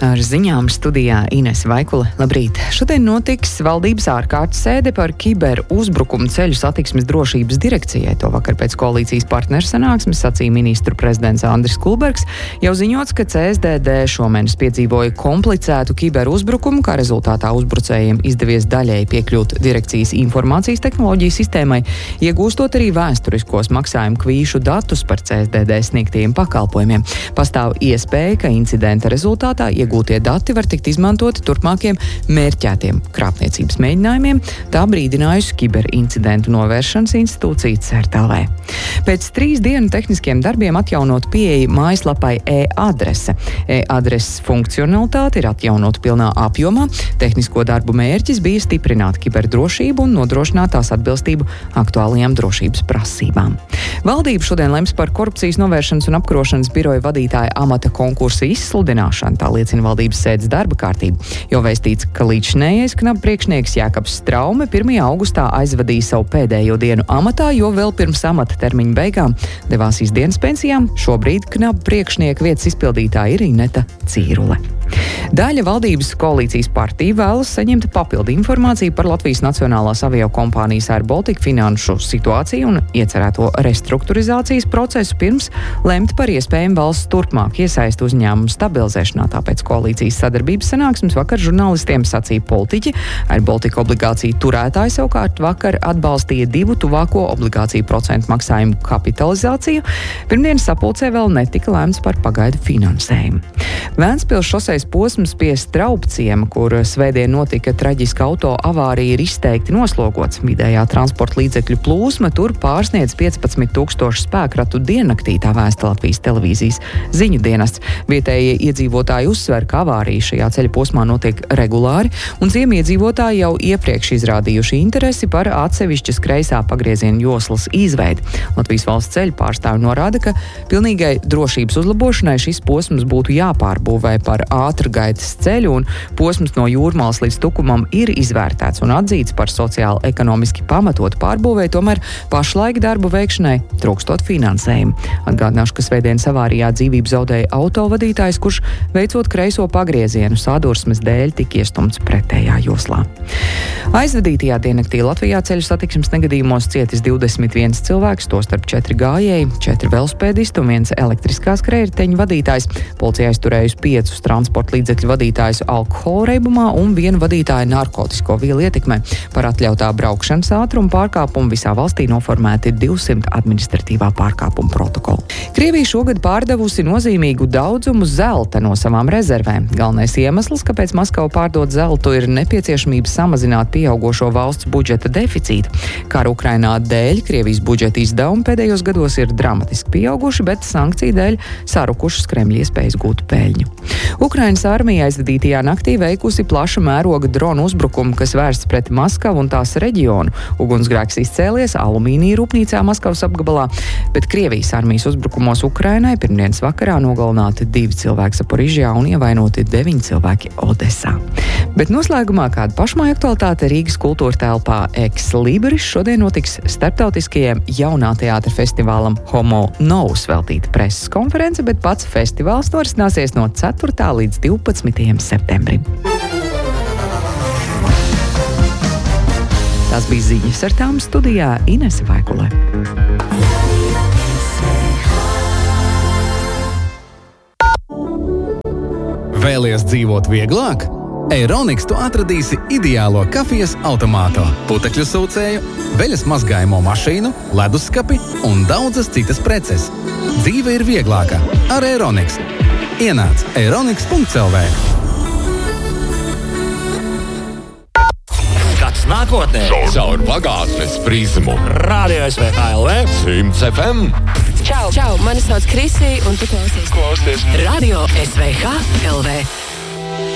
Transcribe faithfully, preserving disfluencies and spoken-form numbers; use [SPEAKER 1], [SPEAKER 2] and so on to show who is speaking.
[SPEAKER 1] Ar ziņām studijā Inese Vaikule. Labrīt! Šodien notiks valdības ārkārtas sēde par kiberuzbrukumu ceļu satiksmes drošības direkcijai. To vakar pēc koalīcijas partneru sanāksmes sacīja ministru prezidents Andris Kulbergs. Jau ziņots, ka C S D D šomēnes piedzīvoja komplicētu kiberuzbrukumu, kā rezultātā uzbrucējiem izdevies daļēji piekļūt direkcijas informācijas tehnoloģiju sistēmai, iegūstot arī vēsturiskos maksājumu kvīšu datus par C S D D sniegtajiem pakalpojumiem. Pastāv iespēja, ka incidenta rezultātā iegūtie dati var tikt izmantoti turpmākiem mērķētiem krāpniecības mēģinājumiem, tā brīdinājusi kiberincidentu novēršanas institūcija C E R T L V. Pēc trīs dienu tehniskiem darbiem atjaunot pieeja mājaslapai e-adrese. E-adreses funkcionalitāte ir atjaunota pilnā apjomā. Tehnisko darbu mērķis bija stiprināt kiberdrošību un nodrošināt tās atbilstību aktuālajām drošības prasībām. Valdība šodien lems par korupcijas novēršanas un apkarošanas biroja vadītāja amata konkursa izsludināšanu. Tā liecina valdības sēdes darba kārtība, jo vēstīts, ka līdzšinējais knaba priekšnieks Jākabs Straume pirmajā augustā aizvadīja savu pēdējo dienu amatā, jo vēl pirms amata termiņa beigām devās izdienas pensijām. Šobrīd knaba priekšnieka vietas izpildītāja ir Ineta Cīrule. Daļa valdības koalīcijas partiju vēlas saņemt papildu informāciju par Latvijas Nacionālās aviokompānijas Air Baltica finanšu situāciju un iecerēto restruktūrizācijas procesu pirms lemt par iespējamu valsts turpmāk iesaistu uzņēmumu stabilizēšanā. Tāpēc koalīcijas sadarbības sanāksmes vakar žurnālistiem sacīja politiķi. Air Baltica obligāciju turētāji savukārt vakar atbalstīja divu tuvāko obligāciju procentu maksājumu kapitalizāciju. Pirmdienas sapulcē vēl netika lēmts par pagaidu finansējumu. Vēncpils šoseis posms pie Straupciema, kur svētdien notika traģiska auto avārija, ir izteikti noslogots. Vidējā transporta līdzekļu plūsma tur pārsniedz piecpadsmit tūkstošu spēkratu diennaktī, tā vēsta Latvijas televīzijas ziņu dienests. Vietējie iedzīvotāji uzsver, ka avārija šajā ceļa posmā notiek regulāri, un ciemiedzīvotāji jau iepriekš izrādījuši interesi par atsevišķas kreisā pagrieziena joslas izveidi. Latvijas valsts ceļu pārstāvi norāda, ka pilnīgai drošības uzlabošanai šis posms būtu jāpārbūvē par ātrgaitas ceļu, un posms no Jūrmalas līdz Tukumam ir izvērtēts un atzīts par sociāli ekonomiski pamatotu pārbūvē, tomēr pašlaik darbu veikšanai trūkstot finansējumu. Atgādināšu, ka svētdienas avārijā dzīvību zaudēja autovadītājs, kurš veicot kreiso pagriezienu sadursmes dēļ tika iestumts pretējā joslā. Aizvadītajā diennaktī Latvijā ceļu satiksmes negadījumos cietis divdesmit viens cilvēks, tostarp četri gājēji, četri velospēdisti un viens elektriskās skrējriteņu vadītājs. Policija aizturējusi piecus transporta līdzekļu vadītājus alkohola reibumā un vienu vadītāju narkotisko vielu ietekmē. Par atļautā braukšanas ātruma pārkāpumu visā valstī noformēti divsimt administratīvā pārkāpuma protokoli. Krievija šogad pārdevusi nozīmīgu daudzumu zelta no savām rezervēm. Galvenais iemesls, kāpēc Maskava pārdod zeltu, ir nepieciešamība samazināt pieaugošo valsts budžeta deficītu. Kara Ukrainā dēļ Krievijas budžeta izdevumi pēdējos gados ir dramatiski pieauguši, bet sankciju dēļ sarukušas Kremļa iespējas gūt peļņu. Ukrainas armija aizvadītajā naktī veikusi plaša mēroga dronu uzbrukumu, kas vērsts pret Maskavu un tās reģionu. Ugunsgrēks izcēlies alumīnija rūpnīcā Maskavas apgabalā, bet Krievijas armijas uzbrukumos Ukrainai pirmdienas vakarā nogalināti divi cilvēki Zaporižjā un ievainoti deviņi cilvēki Odesā. Bet noslēgumā kāda pašmāja aktualitāte Rīgas kultūra telpā Ex Libris šodien notiks starptautiskajiem jaunā teātra festivālam Homo Novus veltīta preses konference, bet pats festivāls norisināsies no ceturtā līdz divpadsmitajam septembrim. Tās bija ziņas, ar tām studijā Inese Vaikule.
[SPEAKER 2] Vēlies dzīvot vieglāk? Eironiks tu atradīsi ideālo kafijas automātu, putekļu sūcēju, veļas mazgājumu mašīnu, leduskapi un daudzas citas preces. Dzīve ir vieglāka ar Eironiks. Ienāc eironiks punkts el vē.
[SPEAKER 3] Skats nākotnē.
[SPEAKER 4] Caur pagātnes prizmu.
[SPEAKER 3] Radio es vē kā el vē.
[SPEAKER 4] Simts ef em.
[SPEAKER 5] Čau, čau, mani sauc Krisī un tu klausies.
[SPEAKER 4] Klausies.
[SPEAKER 5] Radio es vē kā el vē.